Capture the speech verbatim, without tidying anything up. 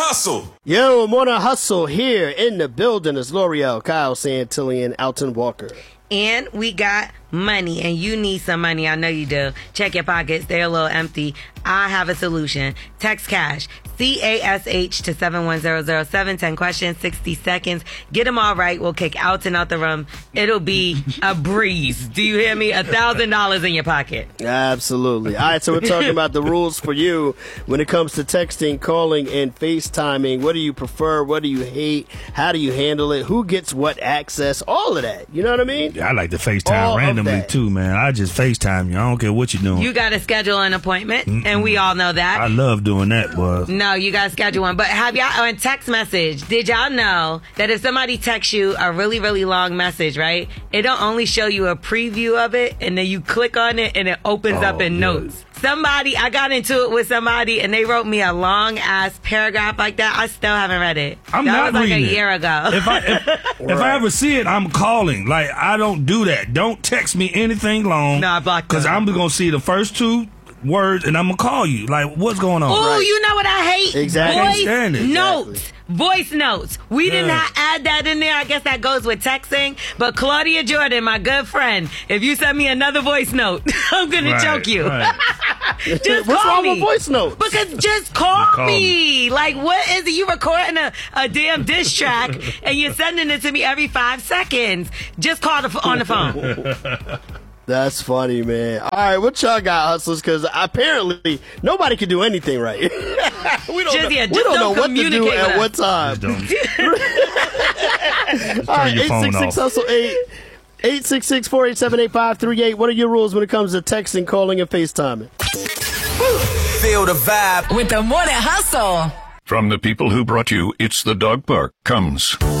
Hustle. Yo, Morning Hustle here in the building is L'Oreal, Kyle Santillan, Alton Walker. And we got money, and you need some money. I know you do. Check your pockets. They're a little empty. I have a solution. Text cash, C A S H to seven one zero zero seven. ten questions, sixty seconds. Get them all right. We'll kick Alton out the room. It'll be a breeze. Do you hear me? A thousand dollars in your pocket. Absolutely. All right, so we're talking about the rules for you when it comes to texting, calling, and FaceTiming. What do you prefer? What do you hate? How do you handle it? Who gets what access? All of that. You know what I mean? Yeah, I like to FaceTime All randomly too, man. I just FaceTime you. I don't care what you're doing. You got to schedule an appointment, Mm-mm. and we all know that. I love doing that, boy. No, you got to schedule one. But have y'all, on text message, did y'all know that if somebody texts you a really, really long message, right, it don't only show you a preview of it, and then you click on it, and it opens oh, up in yeah. notes. Somebody, I got into it with somebody, and they wrote me a long-ass paragraph like that. I still haven't read it. I'm that not was like reading a it. year ago. If I if, right. if I ever see it, I'm calling. Like, I don't do that. Don't text me anything long. No, I blocked Because them. I'm going to see the first two words, and I'm going to call you. Like, what's going on? Oh, Right. you know what I hate? Exactly. Voice Stand it. notes. Exactly. Voice notes. We Yeah. did not add that in there. I guess that goes with texting. But Claudia Jordan, my good friend, if you send me another voice note, I'm going Right, to choke you. right. Just What's call wrong me. with voice notes? Because just call, call me. me. Like, what is it? You recording a, a damn diss track and you're sending it to me every five seconds. Just call the, on the phone. That's funny, man. All right, what y'all got, hustlers? Because apparently nobody can do anything right. we don't Just, know, yeah, we just don't know don't what to do communicate at with what time. Just don't. All right, your phone eight six six off. hustle eight eight six six, four eight seven, eight five three eight. What are your rules when it comes to texting, calling, and FaceTiming? Feel the vibe. With the Morning Hustle. From the people who brought you It's the Dog Park comes